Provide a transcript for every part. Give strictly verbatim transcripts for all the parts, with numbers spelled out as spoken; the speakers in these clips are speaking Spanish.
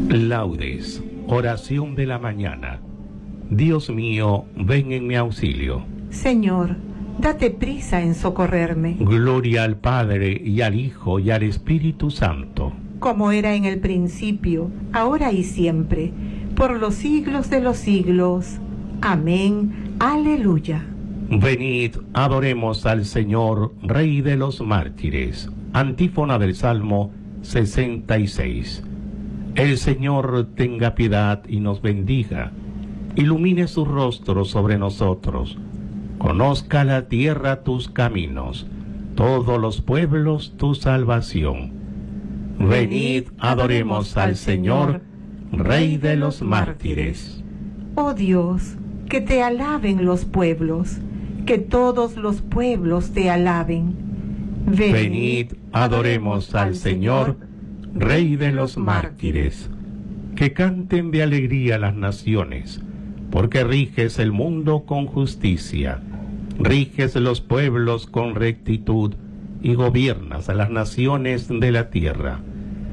Laudes, oración de la mañana. Dios mío, ven en mi auxilio. Señor, date prisa en socorrerme. Gloria al Padre, y al Hijo, y al Espíritu Santo. Como era en el principio, ahora y siempre, por los siglos de los siglos. Amén. Aleluya. Venid, adoremos al Señor, Rey de los mártires. Antífona del Salmo sesenta y seis. El Señor tenga piedad y nos bendiga. Ilumine su rostro sobre nosotros. Conozca la tierra tus caminos, todos los pueblos tu salvación. Venid, adoremos al Señor, Rey de los mártires. Oh Dios, que te alaben los pueblos, que todos los pueblos te alaben. Venid, Venid adoremos al Señor, Rey de los mártires. Que canten de alegría las naciones, porque riges el mundo con justicia, riges los pueblos con rectitud y gobiernas a las naciones de la tierra.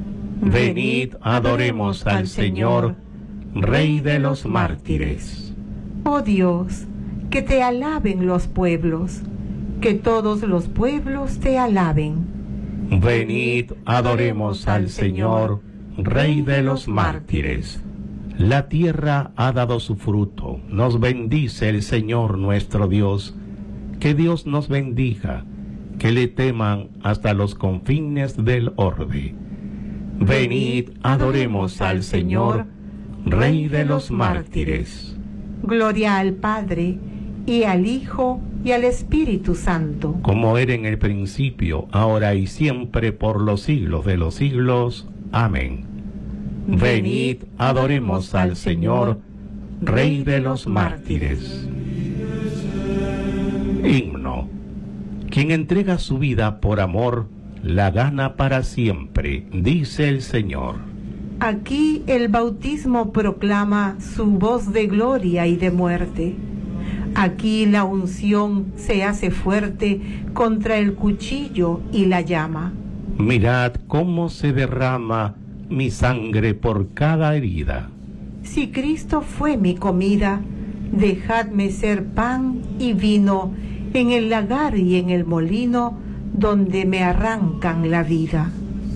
Venid, adoremos al Señor, Rey de los mártires. Oh Dios, que te alaben los pueblos, que todos los pueblos te alaben. Venid, adoremos al Señor, Rey de los mártires. La tierra ha dado su fruto, nos bendice el Señor nuestro Dios. Que Dios nos bendiga, que le teman hasta los confines del orbe. Venid, adoremos al Señor, Rey de los mártires. Gloria al Padre, y al Hijo, y al Espíritu Santo. Como era en el principio, ahora y siempre, por los siglos de los siglos. Amén. Venid, adoremos al Señor, Rey de los mártires. Himno. Quien entrega su vida por amor, la gana para siempre, dice el Señor. Aquí el bautismo proclama su voz de gloria y de muerte. Aquí la unción se hace fuerte contra el cuchillo y la llama. Mirad cómo se derrama mi sangre por cada herida. Si Cristo fue mi comida, dejadme ser pan y vino en el lagar y en el molino donde me arrancan la vida.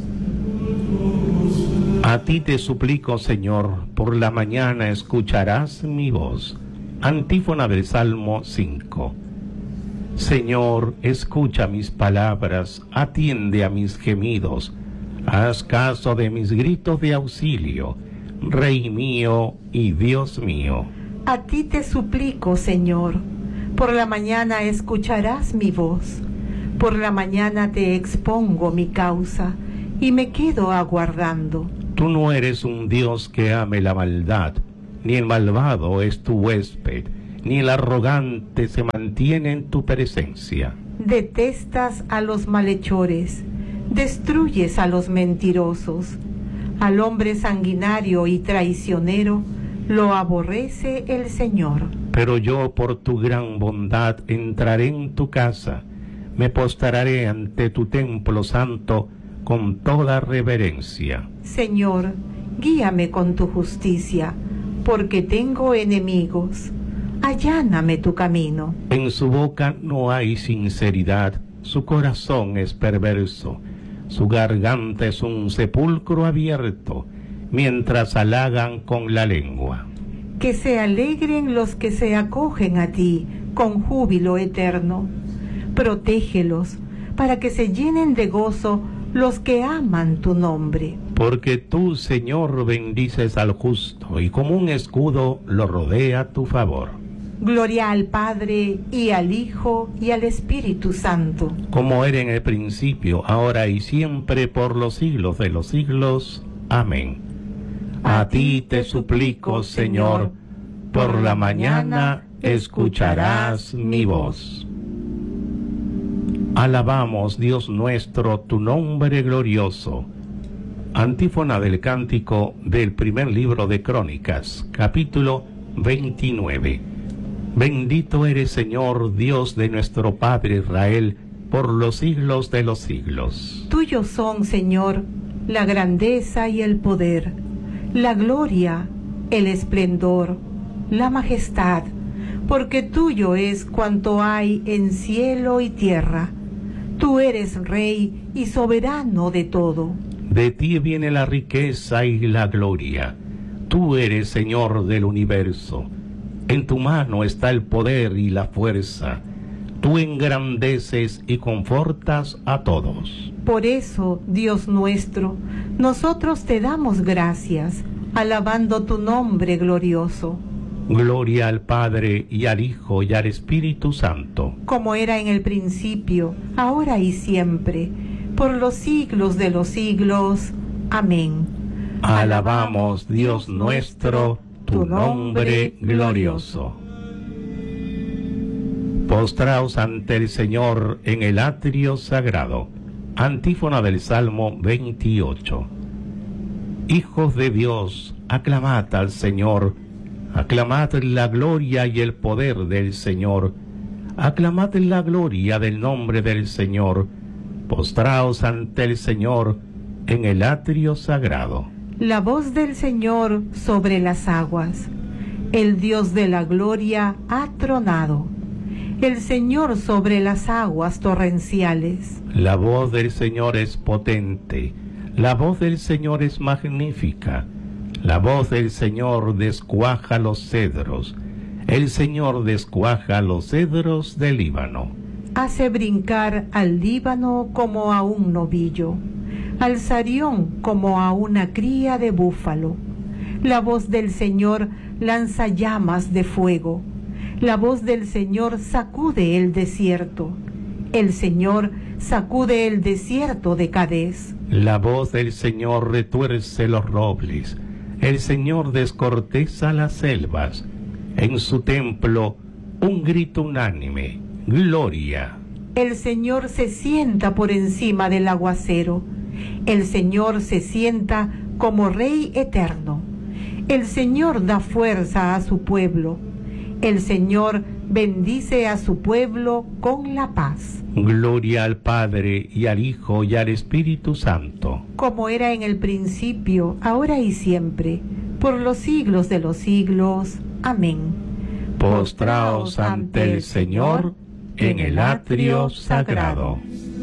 A ti te suplico, Señor, por la mañana escucharás mi voz. Antífona del Salmo cinco. Señor, escucha mis palabras, atiende a mis gemidos, haz caso de mis gritos de auxilio, Rey mío y Dios mío. A ti te suplico, Señor, por la mañana escucharás mi voz, por la mañana te expongo mi causa y me quedo aguardando. Tú no eres un Dios que ame la maldad, ni el malvado es tu huésped, ni el arrogante se mantiene en tu presencia. Detestas a los malhechores, destruyes a los mentirosos. Al hombre sanguinario y traicionero lo aborrece el Señor. Pero yo, por tu gran bondad, entraré en tu casa, me postraré ante tu templo santo con toda reverencia. Señor, guíame con tu justicia, porque tengo enemigos. Alláname tu camino. En su boca no hay sinceridad, su corazón es perverso, su garganta es un sepulcro abierto, mientras halagan con la lengua. Que se alegren los que se acogen a ti con júbilo eterno. Protégelos para que se llenen de gozo los que aman tu nombre. Porque tú, Señor, bendices al justo y como un escudo lo rodea tu favor. Gloria al Padre, y al Hijo, y al Espíritu Santo. Como era en el principio, ahora y siempre, por los siglos de los siglos. Amén. A, a ti te suplico, Señor, por la mañana escucharás mi voz. Alabamos, Dios nuestro, tu nombre glorioso. Antífona del cántico del primer libro de Crónicas, capítulo veintinueve. Bendito eres, Señor, Dios de nuestro Padre Israel, por los siglos de los siglos. Tuyos son, Señor, la grandeza y el poder, la gloria, el esplendor, la majestad, porque tuyo es cuanto hay en cielo y tierra. Tú eres Rey y soberano de todo. De ti viene la riqueza y la gloria. Tú eres Señor del universo. En tu mano está el poder y la fuerza. Tú engrandeces y confortas a todos. Por eso, Dios nuestro, nosotros te damos gracias, alabando tu nombre glorioso. Gloria al Padre, y al Hijo, y al Espíritu Santo. Como era en el principio, ahora y siempre, por los siglos de los siglos. Amén. Alabamos, Dios nuestro, tu nombre glorioso. Postraos ante el Señor en el atrio sagrado. Antífona del Salmo veintiocho. Hijos de Dios, aclamad al Señor, aclamad la gloria y el poder del Señor, aclamad la gloria del nombre del Señor, postraos ante el Señor en el atrio sagrado. La voz del Señor sobre las aguas. El Dios de la gloria ha tronado. El Señor sobre las aguas torrenciales. La voz del Señor es potente, la voz del Señor es magnífica, la voz del Señor descuaja los cedros, el Señor descuaja los cedros del Líbano. Hace brincar al Líbano como a un novillo, al Sarión como a una cría de búfalo. La voz del Señor lanza llamas de fuego. La voz del Señor sacude el desierto. El Señor sacude el desierto de Cadés. La voz del Señor retuerce los robles. El Señor descorteza las selvas. En su templo, un grito unánime. Gloria. El Señor se sienta por encima del aguacero. El Señor se sienta como Rey eterno. El Señor da fuerza a su pueblo. El Señor bendice a su pueblo con la paz. Gloria al Padre, y al Hijo, y al Espíritu Santo. Como era en el principio, ahora y siempre, por los siglos de los siglos. Amén. Postraos ante el Señor en el atrio sagrado.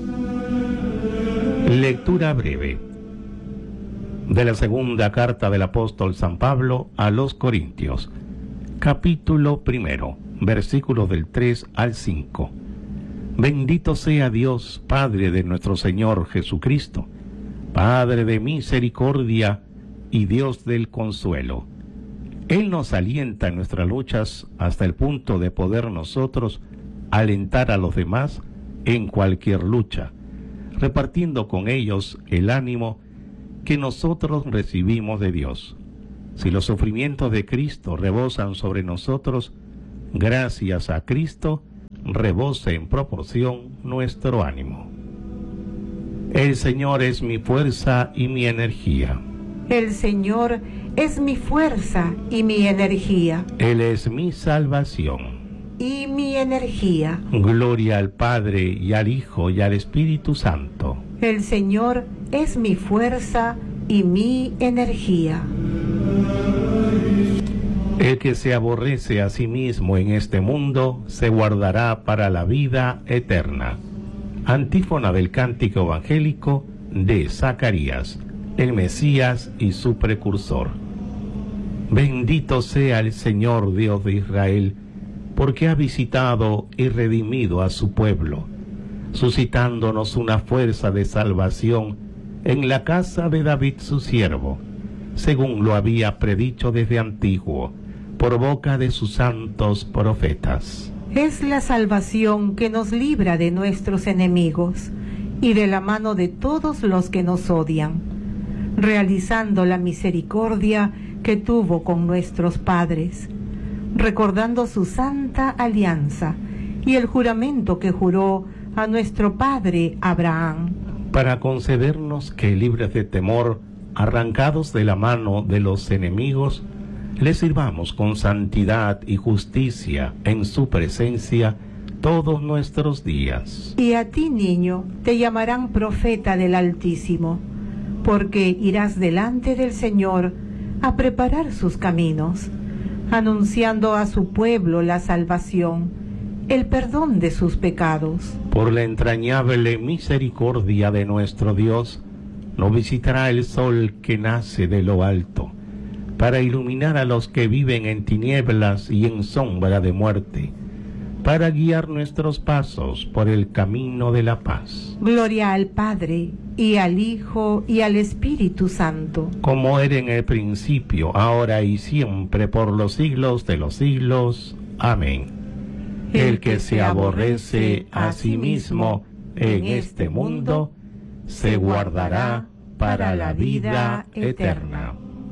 Lectura breve de la segunda carta del apóstol San Pablo a los Corintios. Capítulo primero, versículos del tres al cinco. Bendito sea Dios, Padre de nuestro Señor Jesucristo, Padre de misericordia y Dios del consuelo. Él nos alienta en nuestras luchas hasta el punto de poder nosotros alentar a los demás en cualquier lucha, repartiendo con ellos el ánimo que nosotros recibimos de Dios. Si los sufrimientos de Cristo rebosan sobre nosotros, gracias a Cristo rebose en proporción nuestro ánimo. El Señor es mi fuerza y mi energía. El Señor es mi fuerza y mi energía. Él es mi salvación y mi energía. Gloria al Padre, y al Hijo, y al Espíritu Santo. El Señor es mi fuerza y mi energía. El que se aborrece a sí mismo en este mundo se guardará para la vida eterna. Antífona del cántico evangélico de Zacarías, el Mesías y su precursor. Bendito sea el Señor Dios de Israel, porque ha visitado y redimido a su pueblo, suscitándonos una fuerza de salvación en la casa de David su siervo, según lo había predicho desde antiguo, por boca de sus santos profetas. Es la salvación que nos libra de nuestros enemigos y de la mano de todos los que nos odian, realizando la misericordia que tuvo con nuestros padres, recordando su santa alianza y el juramento que juró a nuestro padre Abraham, para concedernos que, libres de temor, arrancados de la mano de los enemigos, le sirvamos con santidad y justicia en su presencia todos nuestros días. Y a ti, niño, te llamarán profeta del Altísimo, porque irás delante del Señor a preparar sus caminos, anunciando a su pueblo la salvación, el perdón de sus pecados. Por la entrañable misericordia de nuestro Dios, nos visitará el sol que nace de lo alto, para iluminar a los que viven en tinieblas y en sombra de muerte, para guiar nuestros pasos por el camino de la paz. Gloria al Padre, y al Hijo, y al Espíritu Santo. Como era en el principio, ahora y siempre, por los siglos de los siglos. Amén. El que se aborrece a sí mismo en este mundo, se guardará para la vida eterna.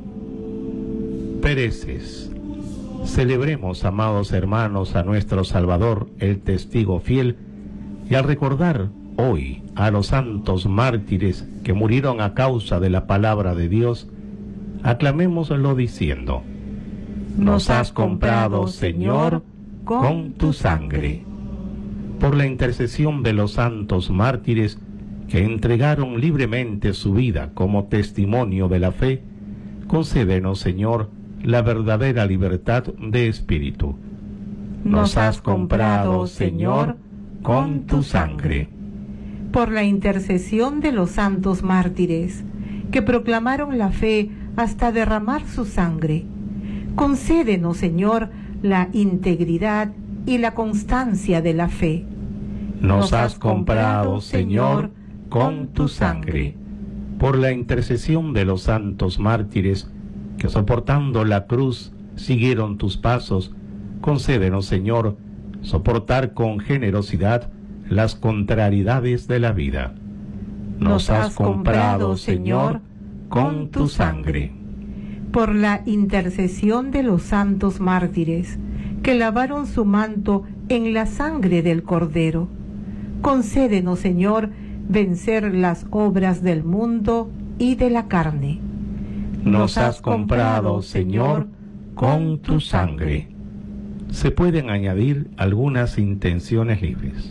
Pereces. Celebremos, amados hermanos, a nuestro Salvador, el testigo fiel, y al recordar hoy a los santos mártires que murieron a causa de la palabra de Dios, aclamémoslo diciendo: Nos has comprado, Señor, con tu sangre. Por la intercesión de los santos mártires que entregaron libremente su vida como testimonio de la fe, concédenos, Señor, la verdadera libertad de espíritu. Nos has comprado, Señor, con tu sangre. Por la intercesión de los santos mártires, que proclamaron la fe hasta derramar su sangre, concédenos, Señor, la integridad y la constancia de la fe. Nos has comprado, Señor, con tu sangre. Por la intercesión de los santos mártires, que soportando la cruz siguieron tus pasos, concédenos, Señor, soportar con generosidad las contrariedades de la vida. Nos has comprado, Señor, con tu sangre. Por la intercesión de los santos mártires, que lavaron su manto en la sangre del Cordero, concédenos, Señor, vencer las obras del mundo y de la carne. Nos has comprado, Señor, con tu sangre. Se pueden añadir algunas intenciones libres.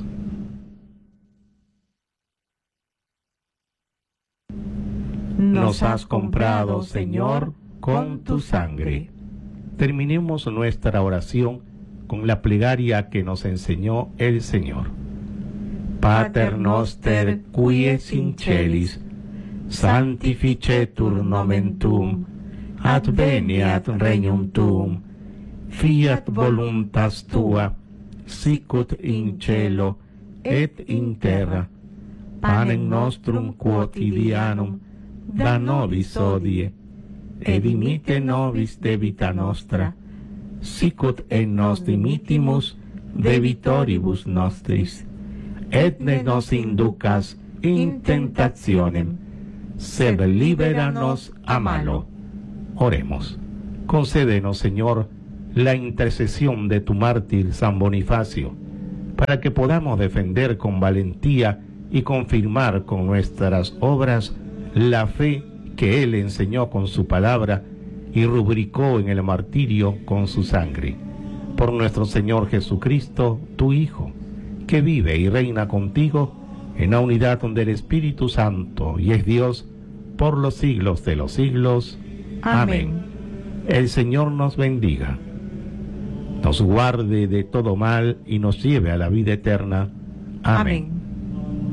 Nos has comprado, Señor, con tu sangre. Terminemos nuestra oración con la plegaria que nos enseñó el Señor. Pater noster, qui es in celis, sanctificetur nomen tuum, adveniat regnum tuum, fiat voluntas tua, sicut in cielo et in terra. Panem nostrum quotidianum da nobis hodie, et dimitte nobis debita nostra, sicut et nos dimittimus debitoribus nostris, et ne nos inducas in tentationem, sed liberanos a malo. Oremos. Concédenos, Señor, la intercesión de tu mártir San Bonifacio, para que podamos defender con valentía y confirmar con nuestras obras la fe que él enseñó con su palabra y rubricó en el martirio con su sangre. Por nuestro Señor Jesucristo, tu Hijo, que vive y reina contigo en la unidad del Espíritu Santo y es Dios por los siglos de los siglos. Amén. Amén. El Señor nos bendiga, nos guarde de todo mal y nos lleve a la vida eterna. Amén. Amén.